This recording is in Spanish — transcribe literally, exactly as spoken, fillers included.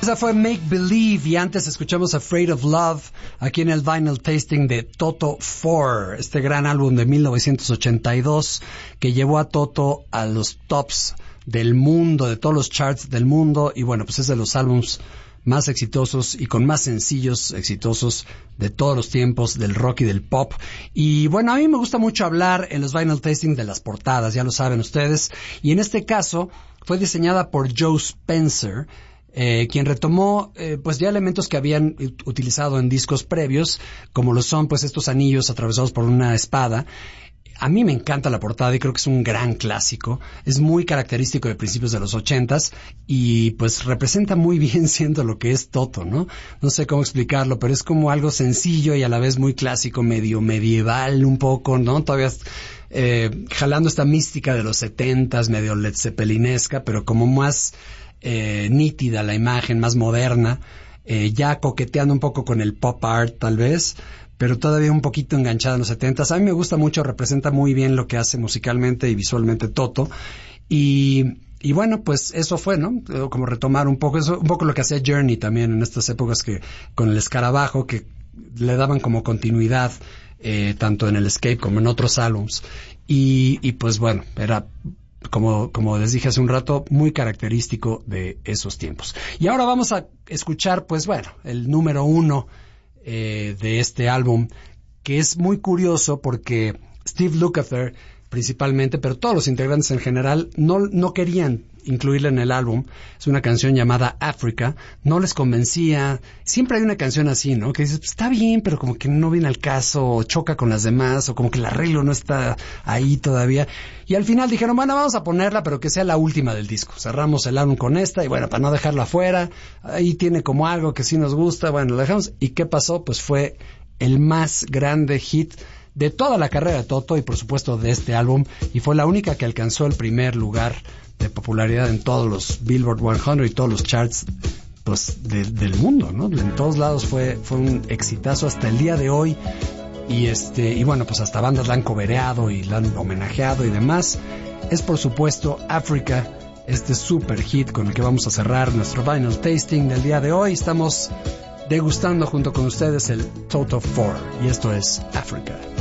esa fue Make Believe y antes escuchamos Afraid of Love aquí en el Vinyl Tasting de Toto four, este gran álbum de mil novecientos ochenta y dos que llevó a Toto a los tops del mundo, de todos los charts del mundo y bueno, pues es de los álbums más exitosos y con más sencillos exitosos de todos los tiempos del rock y del pop. Y bueno, a mí me gusta mucho hablar en los Vinyl Tasting de las portadas, ya lo saben ustedes, y en este caso fue diseñada por Joe Spencer, Eh, quien retomó eh, pues ya elementos que habían utilizado en discos previos, como lo son pues estos anillos atravesados por una espada. A mí me encanta la portada y creo que es un gran clásico. Es muy característico de principios de los ochentas y pues representa muy bien siendo lo que es Toto, ¿no? No sé cómo explicarlo, pero es como algo sencillo y a la vez muy clásico, medio medieval un poco, ¿no? Todavía eh, jalando esta mística de los setentas, medio Led Zeppelinesca, pero como más Eh, nítida la imagen, más moderna, eh, ya coqueteando un poco con el pop art tal vez, pero todavía un poquito enganchada en los setentas. A mí me gusta mucho, representa muy bien lo que hace musicalmente y visualmente Toto. Y, y bueno, pues eso fue, ¿no? Como retomar un poco, eso, un poco lo que hacía Journey también en estas épocas que con el escarabajo, que le daban como continuidad eh, tanto en el Escape como en otros álbums. Y, y pues bueno, era Como, como les dije hace un rato, muy característico de esos tiempos. Y ahora vamos a escuchar, pues bueno, el número uno eh, de este álbum, que es muy curioso porque Steve Lukather principalmente, pero todos los integrantes en general, no, no querían incluirla en el álbum. Es una canción llamada Africa, no les convencía. Siempre hay una canción así, ¿no? Que dices, pues, está bien, pero como que no viene al caso, o choca con las demás, o como que el arreglo no está ahí todavía. Y al final dijeron, bueno, vamos a ponerla, pero que sea la última del disco. Cerramos el álbum con esta, y bueno, para no dejarla afuera, ahí tiene como algo que sí nos gusta, bueno, lo dejamos. ¿Y qué pasó? Pues fue el más grande hit de toda la carrera de Toto y por supuesto de este álbum, y fue la única que alcanzó el primer lugar de popularidad en todos los Billboard cien y todos los charts pues de, del mundo, ¿no? En todos lados fue fue un exitazo hasta el día de hoy. Y este y bueno, pues hasta bandas la han cobereado y la han homenajeado y demás. Es por supuesto Africa, este super hit con el que vamos a cerrar nuestro Vinyl Tasting del día de hoy. Estamos degustando junto con ustedes el Toto four y esto es Africa.